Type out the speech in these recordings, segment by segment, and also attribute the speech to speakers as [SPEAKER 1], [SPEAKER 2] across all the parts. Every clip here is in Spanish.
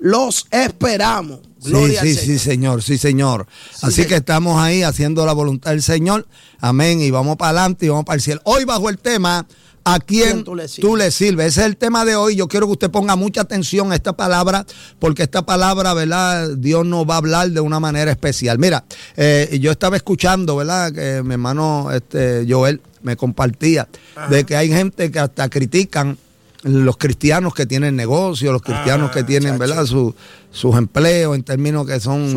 [SPEAKER 1] los esperamos.
[SPEAKER 2] Gloria al Señor. Sí, señor, sí, señor. Sí, así que estamos ahí haciendo la voluntad del Señor. Amén. Y vamos para adelante y vamos para el cielo. Hoy bajo el tema, ¿a quién tú le sirves? Ese es el tema de hoy. Yo quiero que usted ponga mucha atención a esta palabra, porque esta palabra, ¿verdad? Dios nos va a hablar de una manera especial. Mira, yo estaba escuchando, ¿verdad? Que mi hermano Joel me compartía de que hay gente que hasta critican los cristianos que tienen negocios, los cristianos que tienen, ¿verdad? Sus empleos en términos que son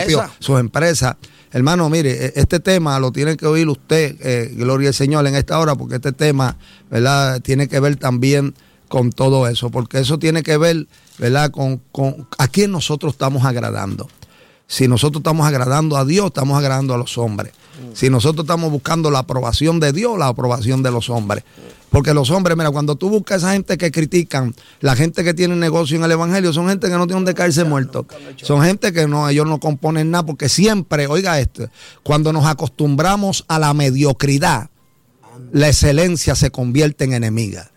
[SPEAKER 2] sus empresas. Hermano, mire, este tema lo tiene que oír usted, gloria al Señor, en esta hora, porque este tema, ¿verdad? Tiene que ver también con todo eso, porque eso tiene que ver, ¿verdad? Con a quién nosotros estamos agradando. Si nosotros estamos agradando a Dios, estamos agradando a los hombres. Si nosotros estamos buscando la aprobación de Dios, la aprobación de los hombres. Porque los hombres, mira, cuando tú buscas a esa gente que critican, la gente que tiene negocio en el evangelio, son gente que no tienen donde caerse muertos. Son gente que ellos no componen nada, porque siempre, oiga esto, cuando nos acostumbramos a la mediocridad, la excelencia se convierte en enemiga.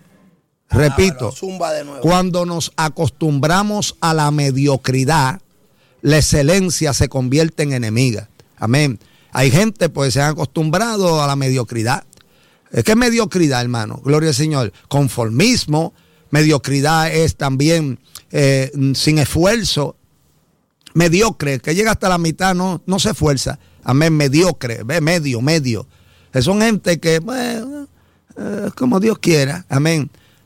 [SPEAKER 2] Repito, cuando nos acostumbramos a la mediocridad, la excelencia se convierte en enemiga. Amén. Hay gente pues se han acostumbrado a la mediocridad. Es que es mediocridad, hermano, gloria al Señor. Conformismo, mediocridad es también sin esfuerzo. Mediocre, que llega hasta la mitad, no se esfuerza. Amén, mediocre, medio. Son gente que, bueno, como Dios quiera, amén.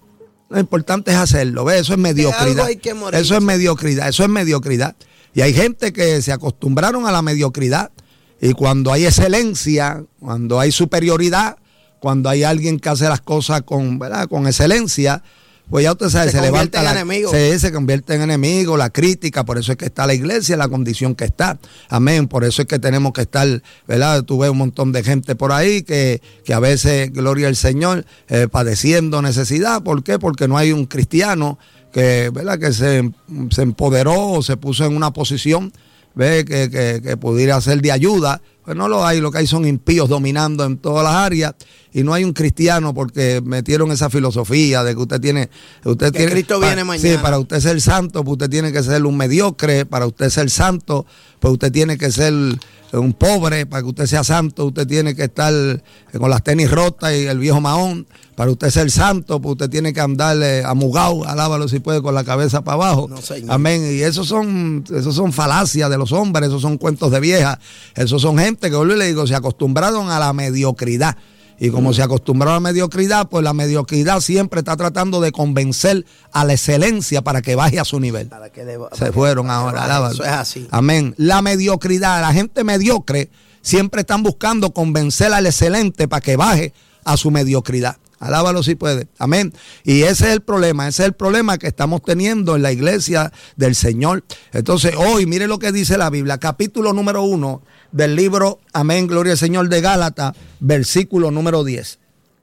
[SPEAKER 2] Lo importante es hacerlo, ¿ves? Eso es mediocridad. Eso es mediocridad. Y hay gente que se acostumbraron a la mediocridad. Y cuando hay excelencia, cuando hay superioridad, cuando hay alguien que hace las cosas con excelencia, pues ya usted sabe, se levanta se convierte en enemigo, la crítica. Por eso es que está la iglesia en la condición que está. Amén. Por eso es que tenemos que estar, ¿verdad? Tú ves un montón de gente por ahí que a veces, gloria al Señor, padeciendo necesidad. ¿Por qué? Porque no hay un cristiano que, ¿verdad?, que se empoderó o se puso en una posición, ¿ve?, que pudiera ser de ayuda. Pues no lo hay, lo que hay son impíos dominando en todas las áreas, y no hay un cristiano porque metieron esa filosofía de que usted tiene
[SPEAKER 1] Cristo viene mañana.
[SPEAKER 2] Sí, para usted ser santo, pues usted tiene que ser un mediocre. Para usted ser santo, pues usted tiene que ser un pobre. Para que usted sea santo, usted tiene que estar con las tenis rotas y el viejo mahón. Para usted ser santo, pues usted tiene que andar amugado, alábalo si puede, con la cabeza para abajo. No, amén. Y esos son falacias de los hombres, esos son cuentos de vieja. Esos son gente que, yo le digo, se acostumbraron a la mediocridad. Y como se acostumbraron a la mediocridad, pues la mediocridad siempre está tratando de convencer a la excelencia para que baje a su nivel. Se fueron ahora, alábalo.
[SPEAKER 1] Eso es así.
[SPEAKER 2] Amén. La mediocridad, la gente mediocre siempre están buscando convencer al excelente para que baje a su mediocridad. Alábalo si puede. Amén. Y ese es el problema que estamos teniendo en la iglesia del Señor. Entonces, hoy, mire lo que dice la Biblia, capítulo número 1 del libro, amén, gloria al Señor, de Gálatas, versículo número 10.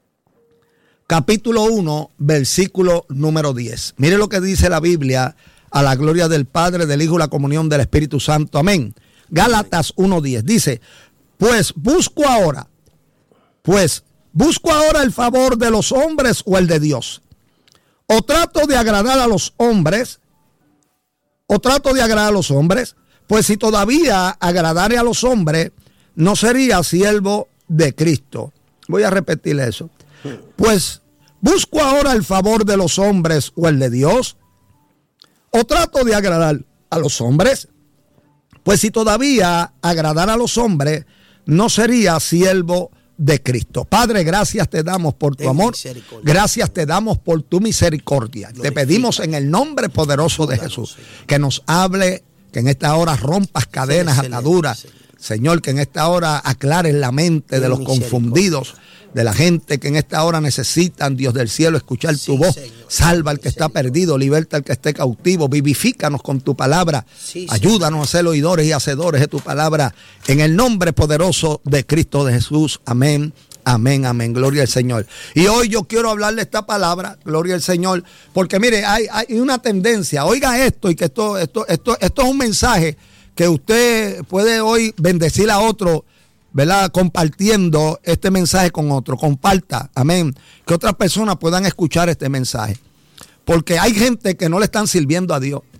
[SPEAKER 2] Capítulo 1, versículo número 10. Mire lo que dice la Biblia, a la gloria del Padre, del Hijo y la comunión del Espíritu Santo. Amén. Gálatas 1:10 dice, pues busco ahora el favor de los hombres o el de Dios. O trato de agradar a los hombres, pues si todavía agradare a los hombres, no sería siervo de Cristo. Voy a repetir eso. Pues busco ahora el favor de los hombres o el de Dios. O trato de agradar a los hombres, pues si todavía agradar a los hombres, no sería siervo de Cristo. Padre, gracias te damos por tu amor, gracias te damos por tu misericordia. Te pedimos en el nombre poderoso de Jesús que nos hable, que en esta hora rompas cadenas, ataduras, Señor, que en esta hora aclares la mente de los confundidos, de la gente que en esta hora necesitan, Dios del cielo, escuchar tu voz. Señor, salva al que está perdido, liberta al que esté cautivo, vivifícanos con tu palabra, ayúdanos a ser oidores y hacedores de tu palabra, en el nombre poderoso de Cristo de Jesús. Amén. Amén, amén, gloria al Señor. Y hoy yo quiero hablarle esta palabra, gloria al Señor, porque mire, hay una tendencia, oiga esto, y que esto es un mensaje que usted puede hoy bendecir a otro, ¿verdad? Compartiendo este mensaje con otro. Comparta, amén, que otras personas puedan escuchar este mensaje. Porque hay gente que no le están sirviendo a Dios.